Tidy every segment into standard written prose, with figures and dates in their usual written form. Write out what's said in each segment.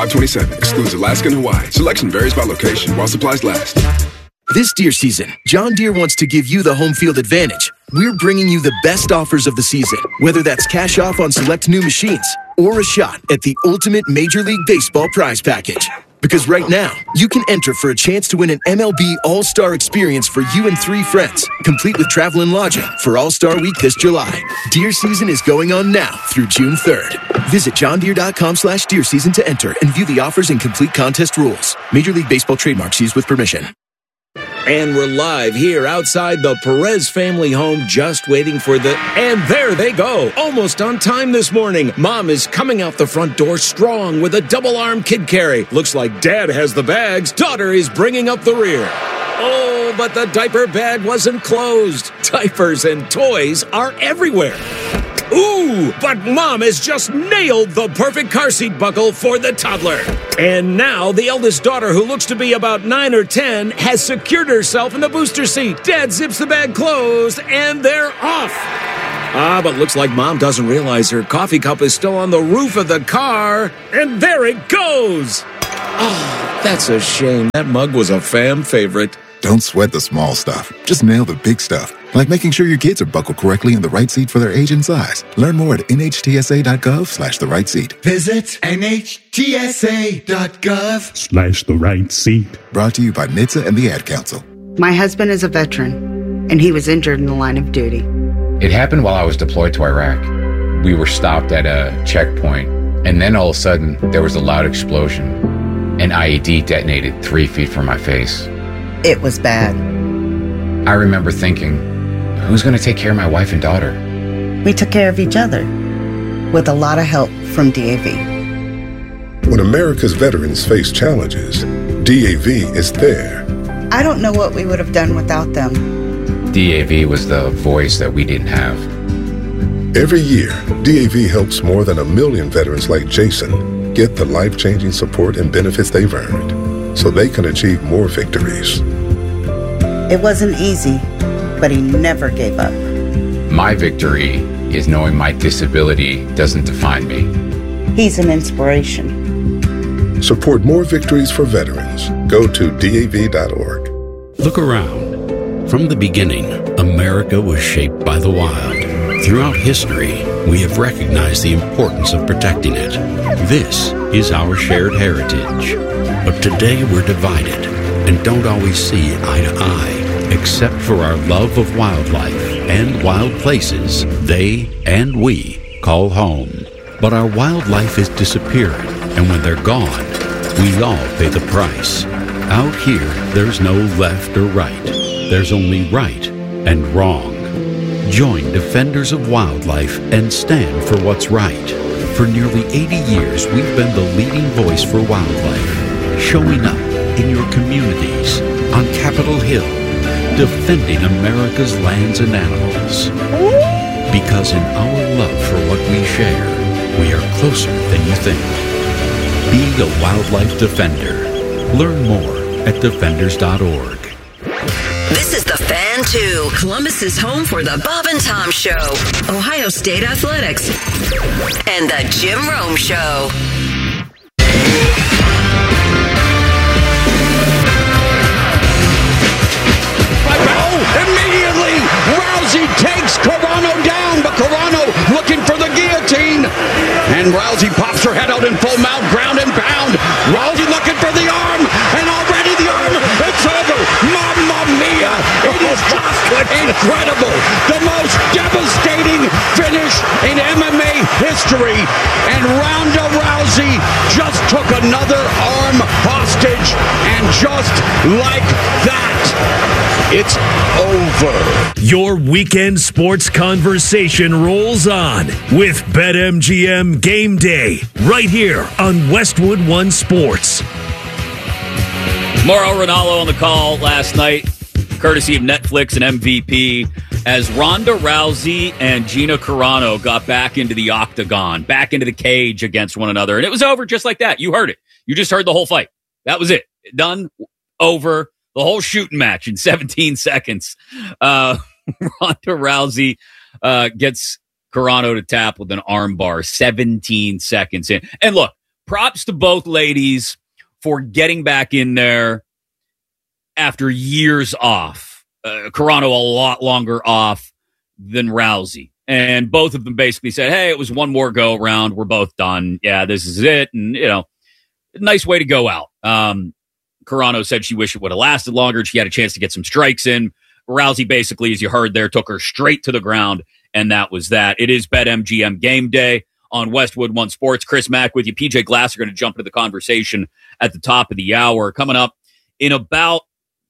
527 excludes Alaska and Hawaii. Selection varies by location while supplies last. This deer season, John Deere wants to give you the home field advantage. We're bringing you the best offers of the season, whether that's cash off on select new machines or a shot at the ultimate Major League Baseball prize package. Because right now, you can enter for a chance to win an MLB All-Star experience for you and 3 friends, complete with travel and lodging for All-Star Week this July. Deer season is going on now through June 3rd. Visit johndeere.com/deer season to enter and view the offers and complete contest rules. Major League Baseball trademarks used with permission. And we're live here outside the Perez family home, just waiting for and there they go, almost on time this morning. Mom is coming out the front door strong with a double-arm kid carry. Looks like Dad has the bags. Daughter is bringing up the rear. Oh, but the diaper bag wasn't closed. Diapers and toys are everywhere. Ooh, but Mom has just nailed the perfect car seat buckle for the toddler. And now the eldest daughter, who looks to be about 9 or 10, has secured herself in the booster seat. Dad zips the bag closed, and they're off. But looks like Mom doesn't realize her coffee cup is still on the roof of the car. And there it goes. Oh, that's a shame. That mug was a fam favorite. Don't sweat the small stuff. Just nail the big stuff. Like making sure your kids are buckled correctly in the right seat for their age and size. Learn more at nhtsa.gov/the right seat. Visit nhtsa.gov/the right seat. Brought to you by NHTSA and the Ad Council. My husband is a veteran, and he was injured in the line of duty. It happened while I was deployed to Iraq. We were stopped at a checkpoint, and then all of a sudden, there was a loud explosion. An IED detonated 3 feet from my face. It was bad. I remember thinking, who's going to take care of my wife and daughter? We took care of each other, with a lot of help from DAV. When America's veterans face challenges, DAV is there. I don't know what we would have done without them. DAV was the voice that we didn't have. Every year, DAV helps more than 1 million veterans like Jason get the life-changing support and benefits they've earned, so they can achieve more victories. It wasn't easy, but he never gave up. My victory is knowing my disability doesn't define me. He's an inspiration. Support more victories for veterans. Go to DAV.org. Look around. From the beginning, America was shaped by the wild. Throughout history, we have recognized the importance of protecting it. This is our shared heritage. But today we're divided and don't always see eye to eye, except for our love of wildlife and wild places they and we call home. But our wildlife is disappearing, and when they're gone, we all pay the price. Out here, there's no left or right. There's only right and wrong. Join Defenders of Wildlife and stand for what's right. For nearly 80 years, we've been the leading voice for wildlife, showing up in your communities, on Capitol Hill, defending America's lands and animals. Because in our love for what we share, we are closer than you think. Be a wildlife defender. Learn more at defenders.org. This is The Fan 2, Columbus's home for the Bob and Tom Show, Ohio State Athletics, and the Jim Rome Show. Immediately, Rousey takes Carano down, but Carano looking for the guillotine. And Rousey pops her head out in full mount, ground and pound. Rousey looking for the arm, and already the arm, it's over. Mamma mia, it is just incredible. The most devastating finish in MMA history. And Ronda Rousey just took another arm hostage, and just like that, it's over. Your weekend sports conversation rolls on with BetMGM Game Day right here on Westwood One Sports. Mauro Ranallo on the call last night, courtesy of Netflix and MVP, as Ronda Rousey and Gina Carano got back into the octagon, back into the cage against one another. And it was over just like that. You heard it. You just heard the whole fight. That was it. Done. Over. The whole shooting match in 17 seconds. Ronda Rousey gets Carano to tap with an arm bar 17 seconds in. And look, props to both ladies for getting back in there after years off. Carano a lot longer off than Rousey. And both of them basically said, hey, it was one more go around. We're both done. Yeah, this is it. And, nice way to go out. Carano said she wished it would have lasted longer. She had a chance to get some strikes in. Rousey basically, as you heard there, took her straight to the ground. And that was that. It is BetMGM game day on Westwood One Sports. Chris Mack with you. PJ Glass are going to jump into the conversation at the top of the hour. Coming up in about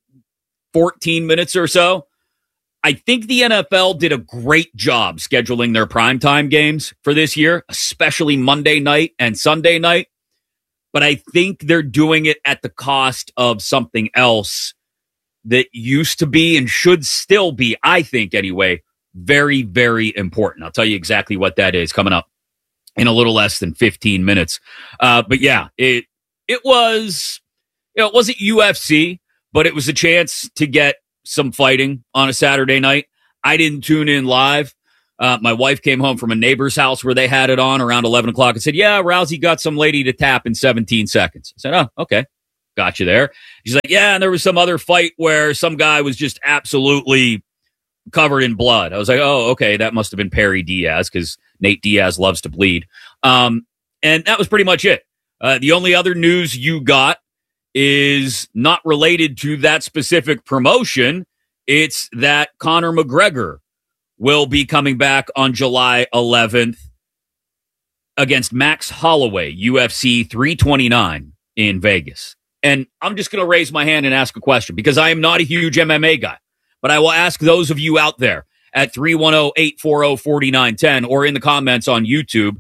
14 minutes or so. I think the NFL did a great job scheduling their primetime games for this year, especially Monday night and Sunday night. But I think they're doing it at the cost of something else that used to be and should still be, I think anyway, very, very important. I'll tell you exactly what that is coming up in a little less than 15 minutes. But yeah, it was, it wasn't UFC, but it was a chance to get some fighting on a Saturday night. I didn't tune in live. My wife came home from a neighbor's house where they had it on around 11 o'clock and said, yeah, Rousey got some lady to tap in 17 seconds. I said, oh, okay. Got you there. She's like, yeah, and there was some other fight where some guy was just absolutely covered in blood. I was like, oh, okay, that must have been Perry Diaz because Nate Diaz loves to bleed. And that was pretty much it. The only other news you got is not related to that specific promotion. It's that Conor McGregor will be coming back on July 11th against Max Holloway, UFC 329 in Vegas. And I'm just going to raise my hand and ask a question because I am not a huge MMA guy, but I will ask those of you out there at 310-840-4910 or in the comments on YouTube,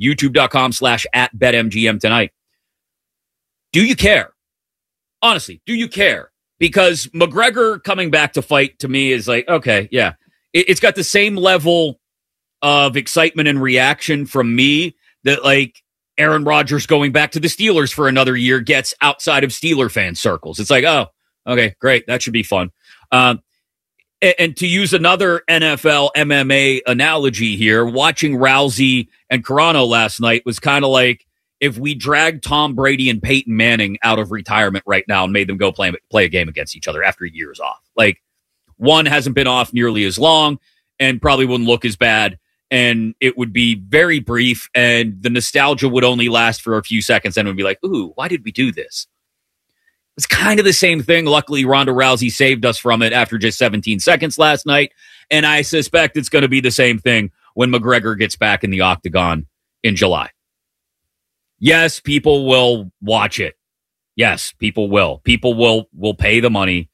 youtube.com/@BetMGM tonight. Do you care? Honestly, do you care? Because McGregor coming back to fight to me is like, okay, yeah. It's got the same level of excitement and reaction from me that like Aaron Rodgers going back to the Steelers for another year gets outside of Steeler fan circles. It's like, oh, okay, great. That should be fun. And to use another NFL MMA analogy here, watching Rousey and Carano last night was kind of like if we dragged Tom Brady and Peyton Manning out of retirement right now and made them go play a game against each other after years off. Like, one hasn't been off nearly as long and probably wouldn't look as bad. And it would be very brief and the nostalgia would only last for a few seconds. And it would be like, ooh, why did we do this? It's kind of the same thing. Luckily, Ronda Rousey saved us from it after just 17 seconds last night. And I suspect it's going to be the same thing when McGregor gets back in the octagon in July. Yes, people will watch it. Yes, people will. People will pay the money.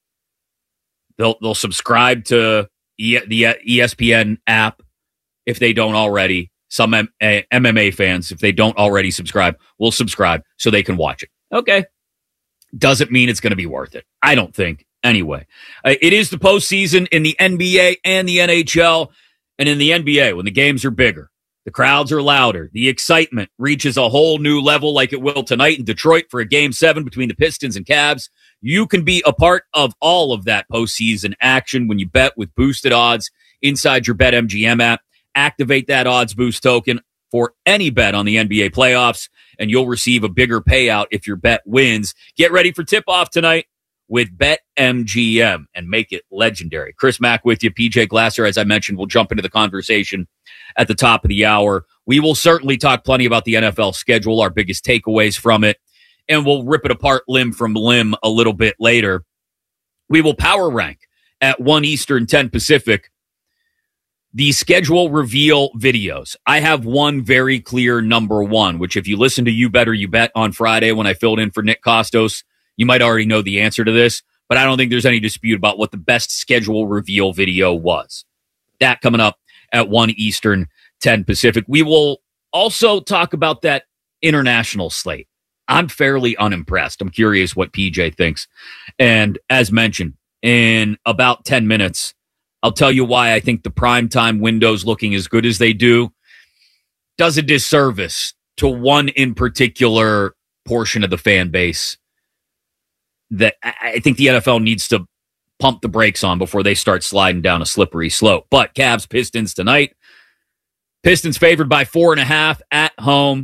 They'll subscribe to the ESPN app if they don't already. Some MMA fans, if they don't already subscribe, will subscribe so they can watch it. Okay. Doesn't mean it's going to be worth it. I don't think. Anyway, it is the postseason in the NBA and the NHL. And in the NBA, when the games are bigger, the crowds are louder, the excitement reaches a whole new level like it will tonight in Detroit for a Game 7 between the Pistons and Cavs. You can be a part of all of that postseason action when you bet with boosted odds inside your BetMGM app. Activate that odds boost token for any bet on the NBA playoffs, and you'll receive a bigger payout if your bet wins. Get ready for tip-off tonight with BetMGM and make it legendary. Chris Mack with you. PJ Glasser, as I mentioned, will jump into the conversation at the top of the hour. We will certainly talk plenty about the NFL schedule, our biggest takeaways from it, and we'll rip it apart limb from limb a little bit later. We will power rank at 1 Eastern, 10 Pacific, the schedule reveal videos. I have one very clear number one, which if you listen to You Better You Bet on Friday when I filled in for Nick Costos, you might already know the answer to this, but I don't think there's any dispute about what the best schedule reveal video was. That coming up at 1 Eastern, 10 Pacific. We will also talk about that international slate. I'm fairly unimpressed. I'm curious what PJ thinks. And as mentioned, in about 10 minutes, I'll tell you why I think the primetime windows looking as good as they do does a disservice to one in particular portion of the fan base that I think the NFL needs to pump the brakes on before they start sliding down a slippery slope. But Cavs Pistons tonight. Pistons favored by 4.5 at home.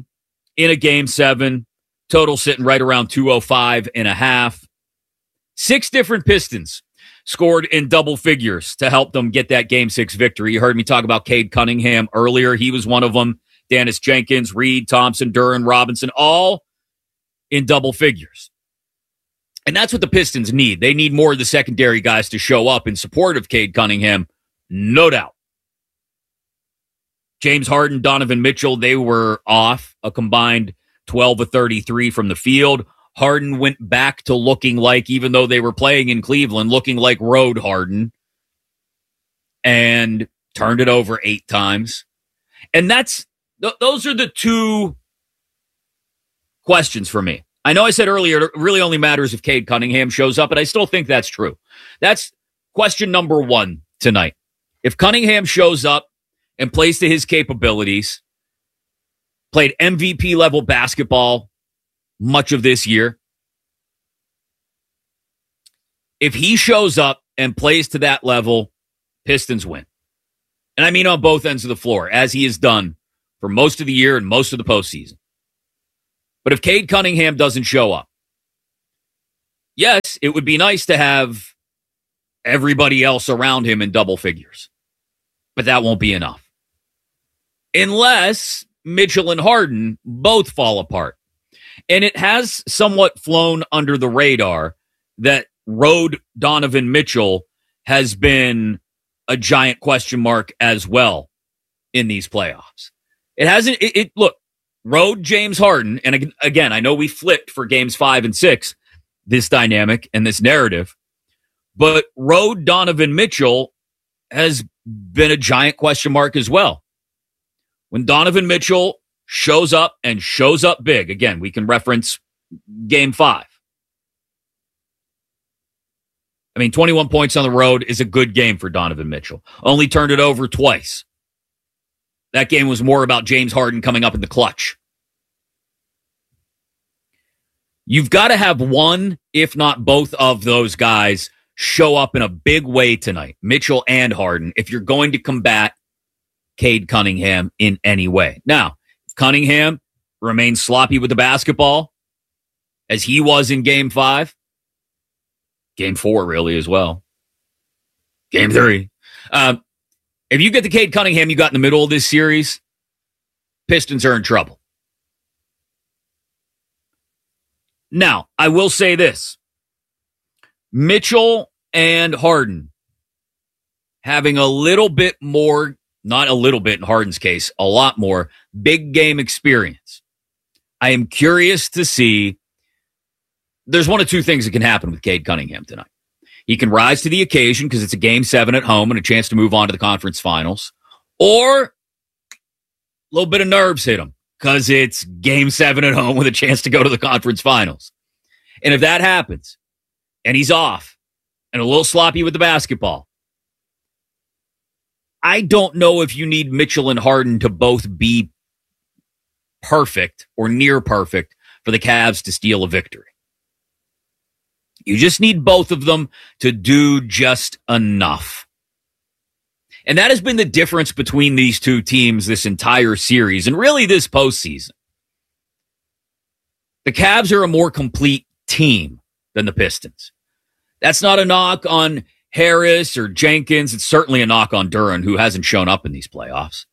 in a Game 7. Total sitting right around 205.5. 6 different Pistons scored in double figures to help them get that Game 6 victory. You heard me talk about Cade Cunningham earlier. He was one of them. Dennis Jenkins, Reed, Thompson, Duren, Robinson, all in double figures. And that's what the Pistons need. They need more of the secondary guys to show up in support of Cade Cunningham, no doubt. James Harden, Donovan Mitchell, they were off a combined 12 of 33 from the field. Harden went back to looking like, even though they were playing in Cleveland, looking like road Harden, and turned it over 8 times. And those are the 2 questions for me. I know I said earlier it really only matters if Cade Cunningham shows up, but I still think that's true. That's question number 1 tonight. If Cunningham shows up and plays to his capabilities, played MVP level basketball much of this year, if he shows up and plays to that level, Pistons win. And I mean on both ends of the floor, as he has done for most of the year and most of the postseason. But if Cade Cunningham doesn't show up, yes, it would be nice to have everybody else around him in double figures. But that won't be enough. Unless Mitchell and Harden both fall apart. And it has somewhat flown under the radar that road Donovan Mitchell has been a giant question mark as well in these playoffs. It hasn't, look, road James Harden, and again, I know we flipped for games 5 and 6, this dynamic and this narrative, but road Donovan Mitchell has been a giant question mark as well. When Donovan Mitchell shows up and shows up big, again, we can reference game 5. I mean, 21 points on the road is a good game for Donovan Mitchell. Only turned it over twice. That game was more about James Harden coming up in the clutch. You've got to have one, if not both of those guys show up in a big way tonight, Mitchell and Harden, if you're going to combat Cade Cunningham in any way. Now, if Cunningham remains sloppy with the basketball, as he was in game 5, game 4 really as well, game 3. If you get the Cade Cunningham you got in the middle of this series, Pistons are in trouble. Now, I will say this. Mitchell and Harden having a little bit more, not a little bit in Harden's case, a lot more big game experience. I am curious to see. There's one of 2 things that can happen with Cade Cunningham tonight. He can rise to the occasion because it's a game 7 at home and a chance to move on to the conference finals. Or a little bit of nerves hit him because it's game 7 at home with a chance to go to the conference finals. And if that happens and he's off and a little sloppy with the basketball, I don't know if you need Mitchell and Harden to both be perfect or near perfect for the Cavs to steal a victory. You just need both of them to do just enough. And that has been the difference between these 2 teams this entire series and really this postseason. The Cavs are a more complete team than the Pistons. That's not a knock on Harris or Jenkins. It's certainly a knock on Duren, who hasn't shown up in these playoffs.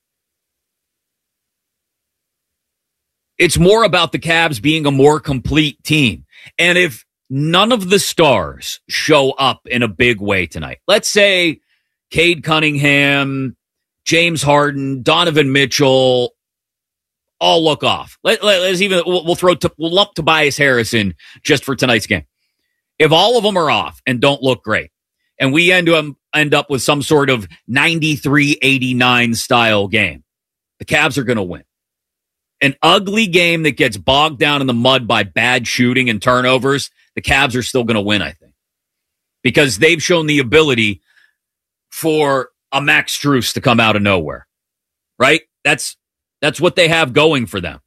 It's more about the Cavs being a more complete team. And if none of the stars show up in a big way tonight, let's say Cade Cunningham, James Harden, Donovan Mitchell, all look off. Let's even, we'll lump Tobias Harris in just for tonight's game. If all of them are off and don't look great, and we end up with some sort of 93-89 style game, the Cavs are going to win. An ugly game that gets bogged down in the mud by bad shooting and turnovers, the Cavs are still going to win, I think. Because they've shown the ability for a Max Strus to come out of nowhere. Right? That's what they have going for them.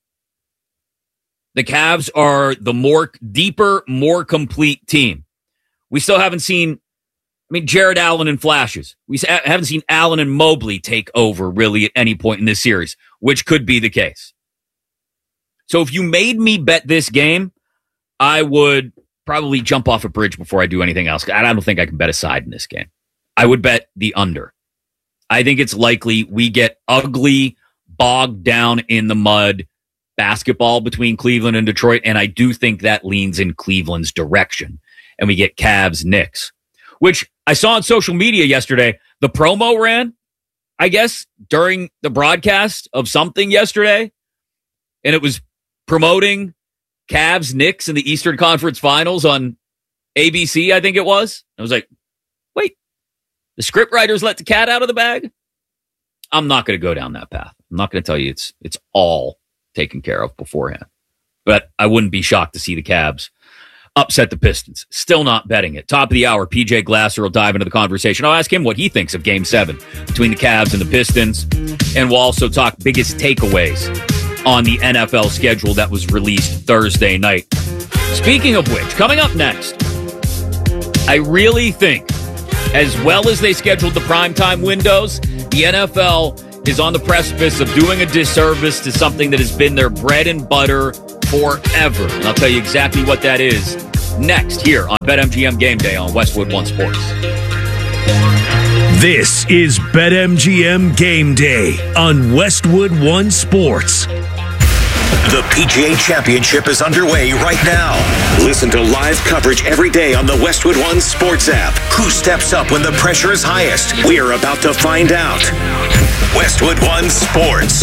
The Cavs are the more deeper, more complete team. We still haven't seen, Jared Allen in flashes. We haven't seen Allen and Mobley take over really at any point in this series, which could be the case. So if you made me bet this game, I would probably jump off a bridge before I do anything else. I don't think I can bet a side in this game. I would bet the under. I think it's likely we get ugly, bogged down in the mud basketball between Cleveland and Detroit, and I do think that leans in Cleveland's direction. And we get Cavs Knicks, which I saw on social media yesterday. The promo ran, I guess, during the broadcast of something yesterday, and it was promoting Cavs Knicks in the Eastern Conference Finals on ABC, I think it was. I was like, wait, the scriptwriters let the cat out of the bag? I'm not going to go down that path. I'm not going to tell you it's all taken care of beforehand. But I wouldn't be shocked to see the Cavs upset the Pistons. Still not betting it. Top of the hour, PJ Glasser will dive into the conversation. I'll ask him what he thinks of Game 7 between the Cavs and the Pistons. And we'll also talk biggest takeaways on the NFL schedule that was released Thursday night. Speaking of which, coming up next, I really think, as well as they scheduled the primetime windows, the NFL is on the precipice of doing a disservice to something that has been their bread and butter forever. And I'll tell you exactly what that is next here on BetMGM Game Day on Westwood One Sports. This is BetMGM Game Day on Westwood One Sports. The PGA Championship is underway right now. Listen to live coverage every day on the Westwood One Sports app. Who steps up when the pressure is highest? We're about to find out. Westwood One Sports.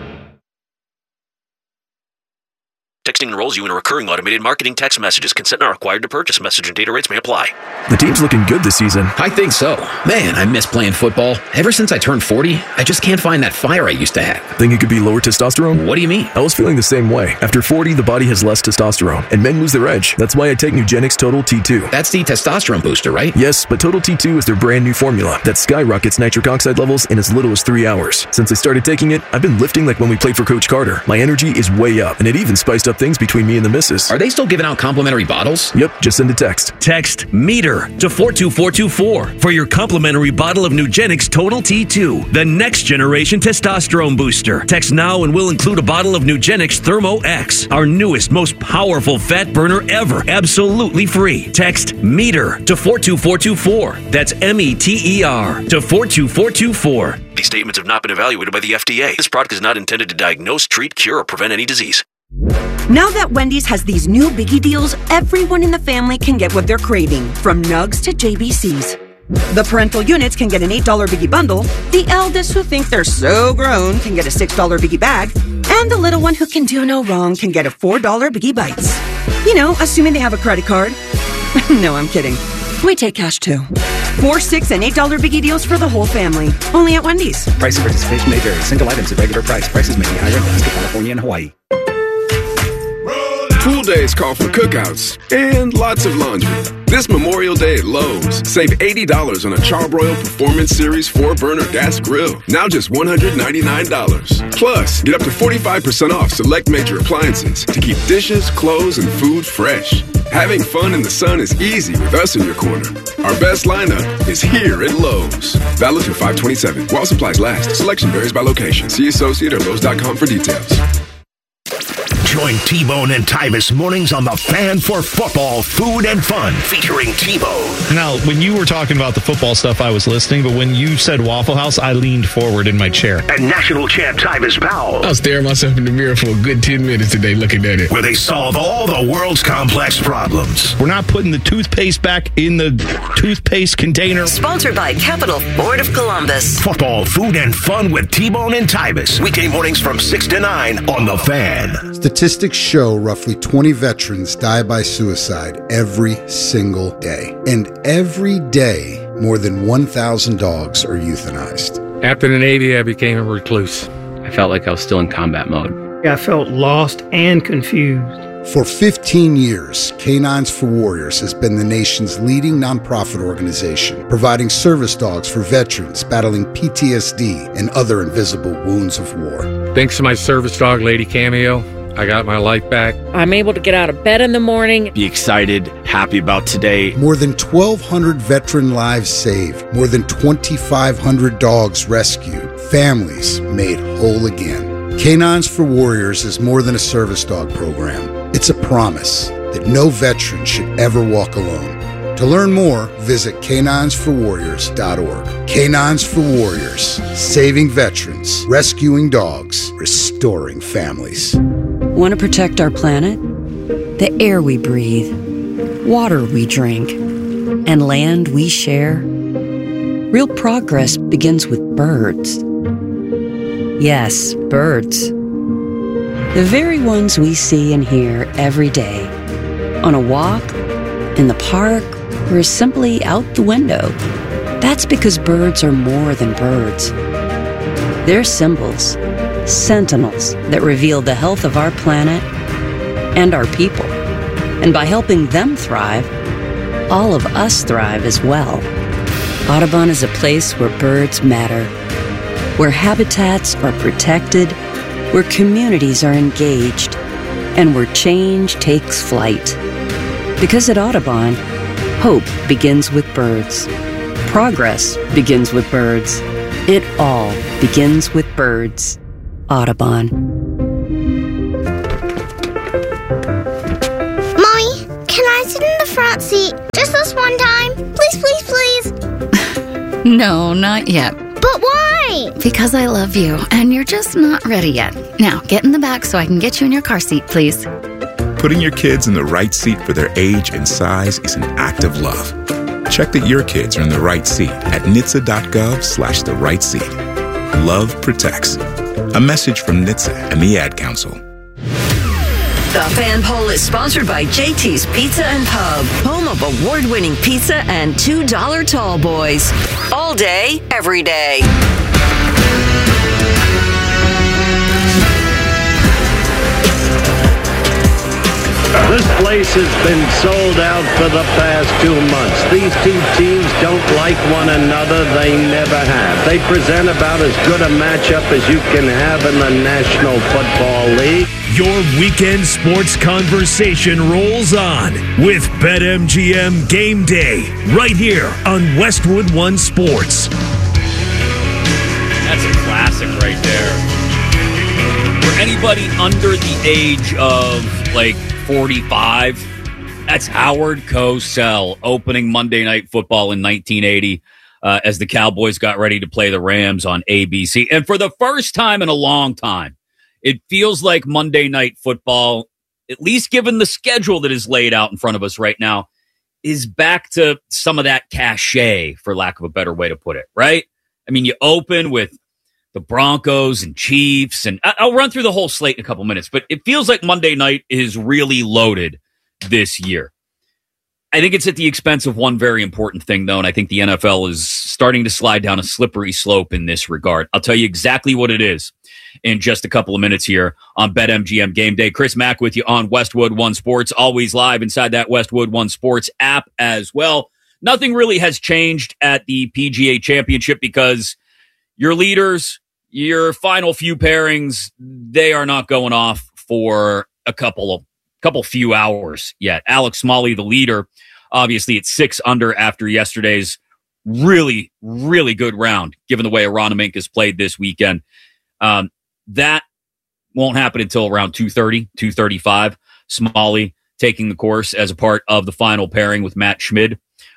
Texting enrolls you in a recurring automated marketing text messages. Consent not required to purchase. Message and data rates may apply. The team's looking good this season. I think so. Man, I miss playing football. Ever since I turned 40, I just can't find that fire I used to have. Think it could be lower testosterone? What do you mean? I was feeling the same way. After 40, the body has less testosterone, and men lose their edge. That's why I take Nugenix Total T2. That's the testosterone booster, right? Yes, but Total T2 is their brand new formula that skyrockets nitric oxide levels in as little as 3 hours. Since I started taking it, I've been lifting like when we played for Coach Carter. My energy is way up, and it even spiced up things between me and the missus. Are they still giving out complimentary bottles? Yep, just send a text. Text METER to 42424 for your complimentary bottle of Nugenix Total T2, the next generation testosterone booster. Text now and we'll include a bottle of Nugenix Thermo X, our newest, most powerful fat burner ever, absolutely free. Text METER to 42424. That's METER to 42424. These statements have not been evaluated by the FDA. This product is not intended to diagnose, treat, cure, or prevent any disease. Now that Wendy's has these new biggie deals, everyone in the family can get what they're craving, from nugs to JBCs. The parental units can get an $8 biggie bundle, the eldest who think they're so grown can get a $6 biggie bag, and the little one who can do no wrong can get a $4 biggie bites. You know, assuming they have a credit card. No, I'm kidding. We take cash too. 4, 6, and $8 biggie deals for the whole family. Only at Wendy's. Price and participation may vary. Single items at regular price. Prices may be higher in Alaska, California, and Hawaii. Pool days call for cookouts and lots of laundry. This Memorial Day at Lowe's, save $80 on a Charbroil Performance Series 4-burner gas grill. Now just $199. Plus, get up to 45% off select major appliances to keep dishes, clothes, and food fresh. Having fun in the sun is easy with us in your corner. Our best lineup is here at Lowe's. Valid through 5/27. While supplies last. Selection varies by location. See associate or Lowe's.com for details. Join T-Bone and Tyvis mornings on the Fan for Football, Food and Fun, featuring T-Bone. Now, when you were talking about the football stuff, I was listening, but when you said Waffle House, I leaned forward in my chair. And national champ Tyvis Powell. I was staring myself in the mirror for a good 10 minutes today looking at it. Where they solve all the world's complex problems. We're not putting the toothpaste back in the toothpaste container. Sponsored by Capital Ford of Columbus. Football, Food and Fun with T-Bone and Tyvis. Weekday mornings from 6 to 9 on The Fan. Statistics show roughly 20 veterans die by suicide every single day. And every day, more than 1,000 dogs are euthanized. After the Navy, I became a recluse. I felt like I was still in combat mode. I felt lost and confused. For 15 years, Canines for Warriors has been the nation's leading nonprofit organization, providing service dogs for veterans battling PTSD and other invisible wounds of war. Thanks to my service dog, Lady Cameo, I got my life back. I'm able to get out of bed in the morning. Be excited, happy about today. More than 1,200 veteran lives saved. More than 2,500 dogs rescued. Families made whole again. Canines for Warriors is more than a service dog program. It's a promise that no veteran should ever walk alone. To learn more, visit caninesforwarriors.org. Canines for Warriors, saving veterans, rescuing dogs, restoring families. Want to protect our planet? The air we breathe, water we drink, and land we share? Real progress begins with birds. Yes, birds. The very ones we see and hear every day. On a walk, in the park, or simply out the window. That's because birds are more than birds. They're symbols, sentinels that reveal the health of our planet and our people. And by helping them thrive, all of us thrive as well. Audubon is a place where birds matter, where habitats are protected, where communities are engaged, and where change takes flight. Because at Audubon, hope begins with birds. Progress begins with birds. It all begins with birds. Audubon. Mommy, can I sit in the front seat just this one time? Please, please, please. No, not yet. But why? Because I love you, and you're just not ready yet. Now, get in the back so I can get you in your car seat, please. Putting your kids in the right seat for their age and size is an act of love. Check that your kids are in the right seat at NHTSA.gov/the right seat. Love protects. A message from NHTSA and the Ad Council. The Fan Poll is sponsored by JT's Pizza and Pub, home of award-winning pizza and $2 tall boys. All day, every day. This place has been sold out for the past 2 months. These two teams don't like one another. They never have. They present about as good a matchup as you can have in the National Football League. Your weekend sports conversation rolls on with BetMGM Game Day right here on Westwood One Sports. That's a classic right there. For anybody under the age of, 45, that's Howard Cosell opening Monday Night Football in 1980 as the Cowboys got ready to play the Rams on ABC. And for the first time in a long time, it feels like Monday Night Football, at least given the schedule that is laid out in front of us right now, is back to some of that cachet, for lack of a better way to put it, right? I mean, you open with the Broncos and Chiefs, and I'll run through the whole slate in a couple minutes, but it feels like Monday night is really loaded this year. I think it's at the expense of one very important thing, though, and I think the NFL is starting to slide down a slippery slope in this regard. I'll tell you exactly what it is in just a couple of minutes here on BetMGM Game Day. Chris Mack with you on Westwood One Sports, always live inside that Westwood One Sports app as well. Nothing really has changed at the PGA Championship because your leaders, your final few pairings, they are not going off for a couple few hours yet. Alex Smalley, the leader, obviously at 6 under after yesterday's really, really good round, given the way Aronimink has played this weekend. That won't happen until around 2:30, 2:35. Smalley taking the course as a part of the final pairing with Matty Schmid.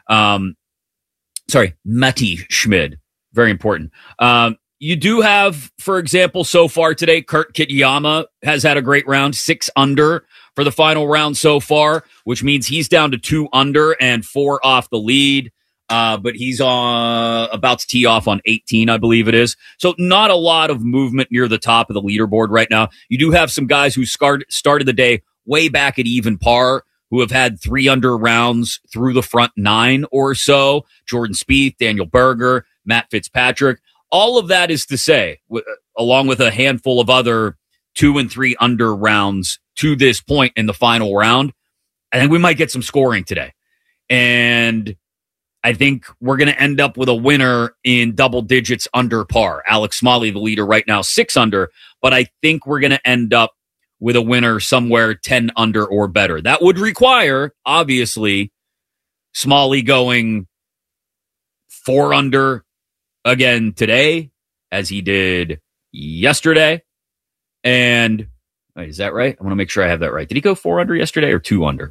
Very important. You do have, for example, so far today, Kurt Kitayama has had a great round, 6 under for the final round so far, which means he's down to 2 under and 4 off the lead. But he's about to tee off on 18, I believe it is. So not a lot of movement near the top of the leaderboard right now. You do have some guys who started the day way back at even par, who have had 3 under rounds through the front 9 or so. Jordan Spieth, Daniel Berger, Matt Fitzpatrick. All of that is to say, along with a handful of other 2 and 3 under rounds to this point in the final round, I think we might get some scoring today. And I think we're going to end up with a winner in double digits under par. Alex Smalley, the leader right now, 6 under, but I think we're going to end up with a winner somewhere 10 under or better. That would require, obviously, Smalley going 4 under again today, as he did yesterday. And wait, is that right? I want to make sure I have that right. Did he go 4 under yesterday or 2 under?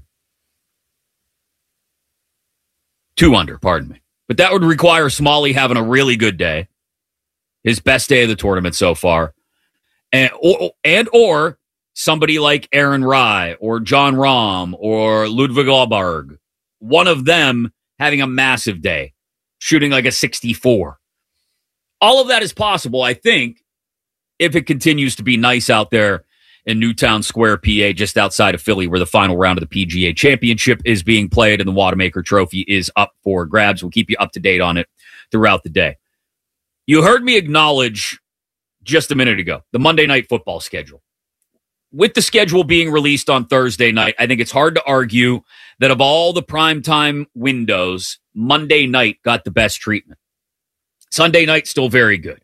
2 under, pardon me. But that would require Smalley having a really good day. His best day of the tournament so far. Or somebody like Aaron Rye or John Rahm or Ludwig Åberg. One of them having a massive day, shooting like a 64. All of that is possible, I think, if it continues to be nice out there in Newtown Square, PA, just outside of Philly, where the final round of the PGA Championship is being played and the Wanamaker Trophy is up for grabs. We'll keep you up to date on it throughout the day. You heard me acknowledge just a minute ago the Monday Night Football schedule. With the schedule being released on Thursday night, I think it's hard to argue that of all the primetime windows, Monday night got the best treatment. Sunday night, still very good.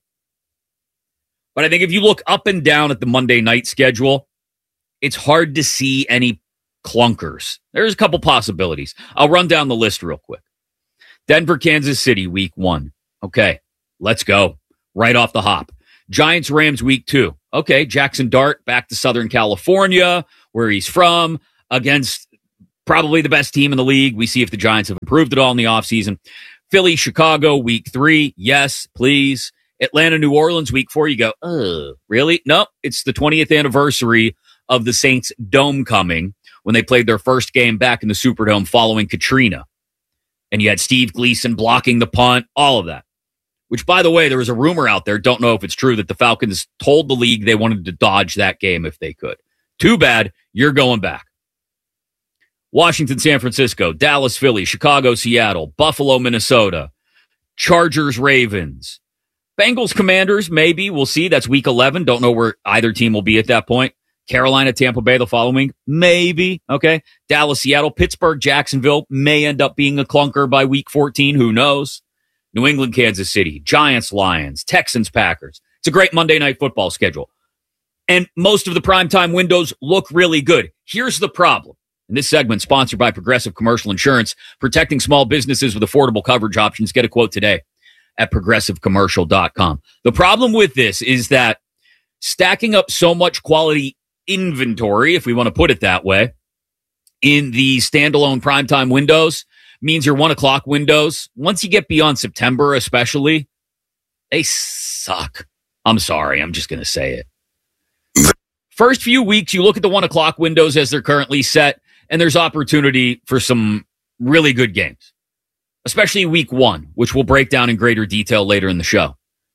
But I think if you look up and down at the Monday night schedule, it's hard to see any clunkers. There's a couple possibilities. I'll run down the list real quick. Denver, Kansas City, week 1. Okay, let's go. Right off the hop. Giants, Rams, week 2. Okay, Jackson Dart back to Southern California, where he's from, against probably the best team in the league. We see if the Giants have improved at all in the offseason. Philly, Chicago, week 3. Yes, please. Atlanta, New Orleans, week 4. You go, really? No, it's the 20th anniversary of the Saints' dome coming when they played their first game back in the Superdome following Katrina. And you had Steve Gleason blocking the punt, all of that. Which, by the way, there was a rumor out there, don't know if it's true, that the Falcons told the league they wanted to dodge that game if they could. Too bad, you're going back. Washington, San Francisco, Dallas, Philly, Chicago, Seattle, Buffalo, Minnesota, Chargers, Ravens, Bengals, Commanders, maybe. We'll see. That's week 11. Don't know where either team will be at that point. Carolina, Tampa Bay the following week. Maybe. Okay. Dallas, Seattle, Pittsburgh, Jacksonville may end up being a clunker by week 14. Who knows? New England, Kansas City, Giants, Lions, Texans, Packers. It's a great Monday Night Football schedule. And most of the primetime windows look really good. Here's the problem. And this segment sponsored by Progressive Commercial Insurance, protecting small businesses with affordable coverage options. Get a quote today at progressivecommercial.com. The problem with this is that stacking up so much quality inventory, if we want to put it that way, in the standalone primetime windows means your 1 o'clock windows, once you get beyond September especially, they suck. I'm sorry. I'm just going to say it. First few weeks, you look at the 1 o'clock windows as they're currently set, and there's opportunity for some really good games, especially week 1, which we'll break down in greater detail later in the show.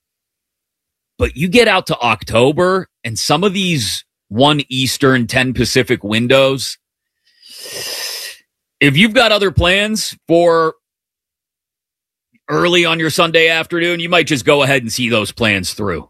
But you get out to October, and some of these 1 Eastern, 10 Pacific windows, if you've got other plans for early on your Sunday afternoon, you might just go ahead and see those plans through.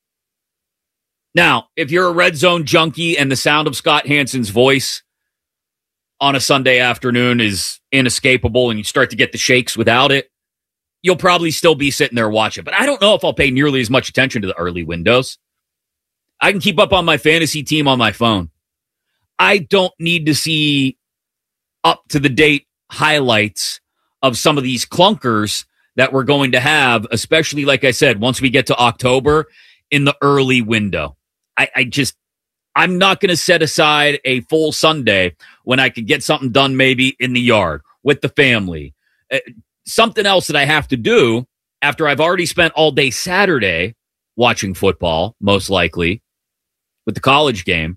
Now, if you're a red zone junkie and the sound of Scott Hansen's voice on a Sunday afternoon is inescapable and you start to get the shakes without it, you'll probably still be sitting there watching. But I don't know if I'll pay nearly as much attention to the early windows. I can keep up on my fantasy team on my phone. I don't need to see up-to-the-date highlights of some of these clunkers that we're going to have, especially, like I said, once we get to October in the early window. I'm not going to set aside a full Sunday when I could get something done maybe in the yard with the family. Something else that I have to do after I've already spent all day Saturday watching football, most likely, with the college game.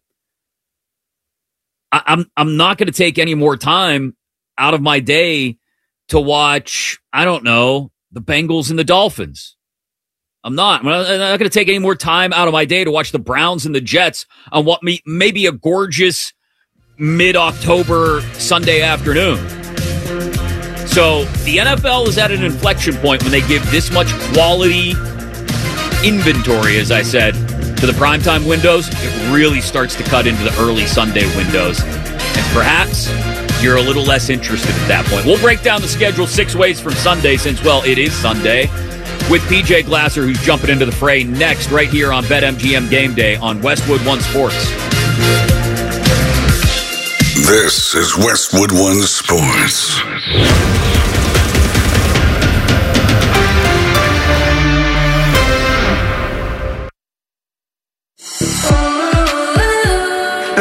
I'm not going to take any more time out of my day to watch, I don't know, the Bengals and the Dolphins. I'm not going to take any more time out of my day to watch the Browns and the Jets on what may be a gorgeous mid-October Sunday afternoon. So the NFL is at an inflection point when they give this much quality inventory, as I said, to the primetime windows. It really starts to cut into the early Sunday windows. And perhaps you're a little less interested at that point. We'll break down the schedule 6 ways from Sunday since, well, it is Sunday, with PJ Glasser, who's jumping into the fray next right here on BetMGM Game Day on Westwood One Sports. This is Westwood One Sports.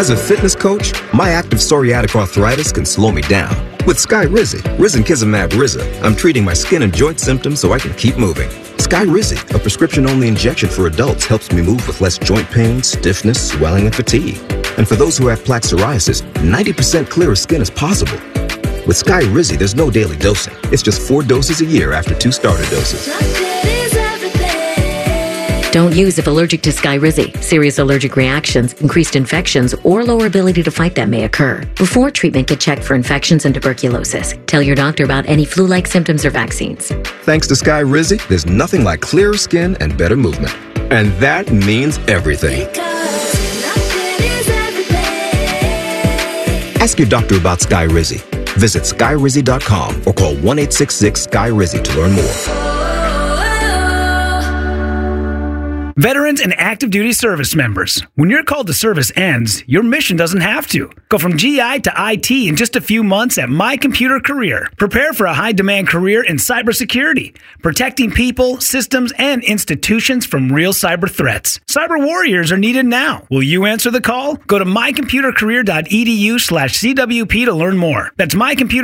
As a fitness coach, my active psoriatic arthritis can slow me down. With Skyrizi, risankizumab Riza, I'm treating my skin and joint symptoms so I can keep moving. Skyrizi, a prescription-only injection for adults, helps me move with less joint pain, stiffness, swelling, and fatigue. And for those who have plaque psoriasis, 90% clearer skin is possible. With Skyrizi, there's no daily dosing. It's just 4 doses a year after 2 starter doses. Don't use if allergic to Skyrizi. Serious allergic reactions, increased infections, or lower ability to fight them may occur. Before treatment, get checked for infections and tuberculosis. Tell your doctor about any flu-like symptoms or vaccines. Thanks to Skyrizi, there's nothing like clearer skin and better movement. And that means everything. Ask your doctor about Skyrizi. Visit Skyrizi.com or call 1-866-SKY-RIZI to learn more. Veterans and active duty service members, when your call to service ends, your mission doesn't have to. Go from GI to IT in just a few months at My Computer Career. Prepare for a high-demand career in cybersecurity, protecting people, systems, and institutions from real cyber threats. Cyber warriors are needed now. Will you answer the call? Go to mycomputercareer.edu/CWP to learn more. That's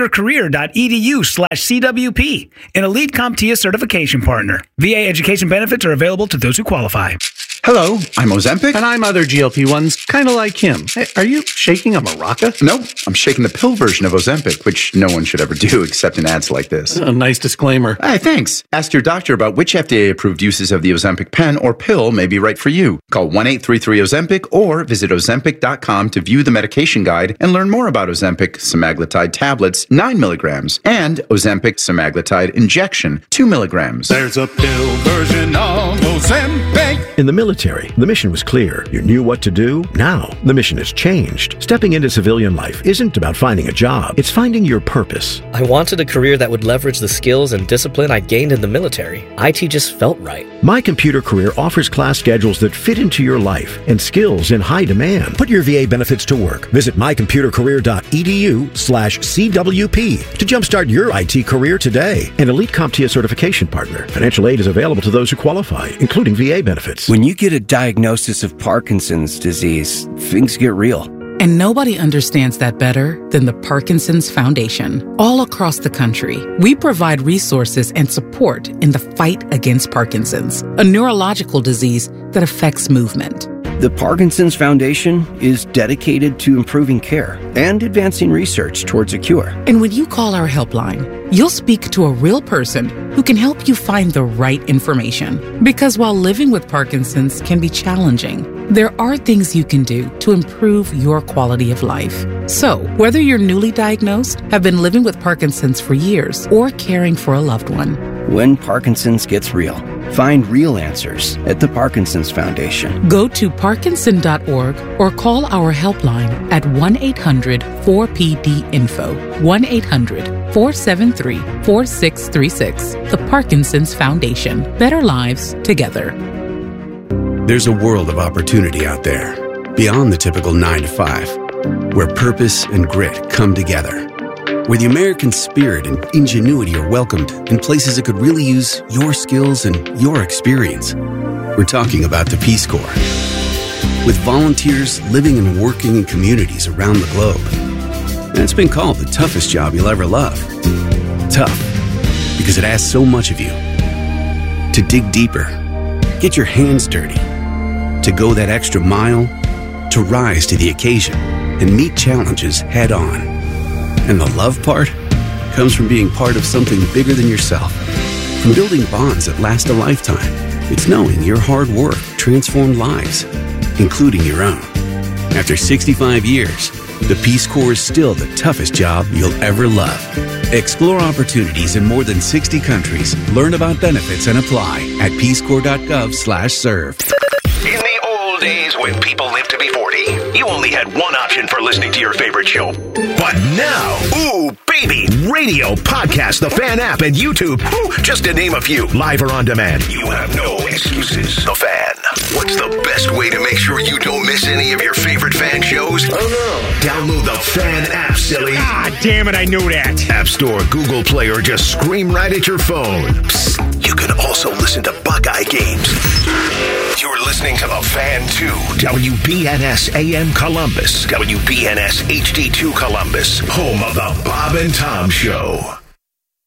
mycomputercareer.edu/CWP, an elite CompTIA certification partner. VA education benefits are available to those who qualify. Hello, I'm Ozempic. And I'm other GLP-1s, kind of like him. Hey, are you shaking a maraca? No, I'm shaking the pill version of Ozempic, which no one should ever do except in ads like this. A nice disclaimer. Hey, thanks. Ask your doctor about which FDA-approved uses of the Ozempic pen or pill may be right for you. Call 1-833-OZEMPIC or visit Ozempic.com to view the medication guide and learn more about Ozempic semaglutide tablets, 9 milligrams, and Ozempic semaglutide injection, 2 milligrams. There's a pill version of Ozempic. In the military, the mission was clear. You knew what to do. Now, the mission has changed. Stepping into civilian life isn't about finding a job. It's finding your purpose. I wanted a career that would leverage the skills and discipline I gained in the military. IT just felt right. My Computer Career offers class schedules that fit into your life and skills in high demand. Put your VA benefits to work. Visit mycomputercareer.edu/CWP to jumpstart your IT career today. An elite CompTIA certification partner. Financial aid is available to those who qualify, including VA benefits. When you get a diagnosis of Parkinson's disease, things get real. And nobody understands that better than the Parkinson's Foundation. All across the country, we provide resources and support in the fight against Parkinson's, a neurological disease that affects movement. The Parkinson's Foundation is dedicated to improving care and advancing research towards a cure. And when you call our helpline, you'll speak to a real person who can help you find the right information. Because while living with Parkinson's can be challenging, there are things you can do to improve your quality of life. So, whether you're newly diagnosed, have been living with Parkinson's for years, or caring for a loved one, when Parkinson's gets real, find real answers at the Parkinson's Foundation. Go to parkinson.org or call our helpline at 1-800-4PD-INFO, 1-800-473-4636. The Parkinson's Foundation. Better lives together. There's a world of opportunity out there, beyond the typical 9 to 5, where purpose and grit come together, where the American spirit and ingenuity are welcomed in places that could really use your skills and your experience. We're talking about the Peace Corps. With volunteers living and working in communities around the globe. And it's been called the toughest job you'll ever love. Tough, because it asks so much of you. To dig deeper, get your hands dirty, to go that extra mile, to rise to the occasion and meet challenges head on. And the love part comes from being part of something bigger than yourself. From building bonds that last a lifetime. It's knowing your hard work transformed lives, including your own. After 65 years, the Peace Corps is still the toughest job you'll ever love. Explore opportunities in more than 60 countries. Learn about benefits and apply at peacecorps.gov/serve. In the old days when people lived to be 40, you only had one option for listening to your favorite show. But now, ooh, baby, radio, podcast, the Fan app, and YouTube, just to name a few, live or on demand. You have no excuses. The Fan. What's the best way to make sure you don't miss any of your favorite Fan shows? Oh, no. Download the Fan app, silly. Ah, damn it, I knew that. App Store, Google Play, or just scream right at your phone. Psst, you can also also listen to Buckeye games. You're listening to The Fan 2, WBNS AM Columbus, WBNS HD2 Columbus, home of the Bob and Tom Show.